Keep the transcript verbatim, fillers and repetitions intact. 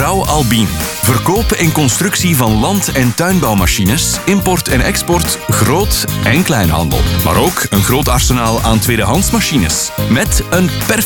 Brouw Albien. Verkoop en constructie van land- en tuinbouwmachines, import en export, groot- en kleinhandel. Maar ook een groot arsenaal aan tweedehands machines. Met een perfect